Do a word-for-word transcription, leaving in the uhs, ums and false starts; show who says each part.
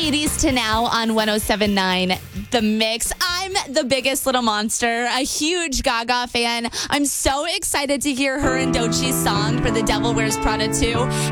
Speaker 1: eighties to now on one oh seven point nine The Mix. I'm the biggest little monster, a huge Gaga fan. I'm so excited to hear her and Doechie's song for The Devil Wears Prada two.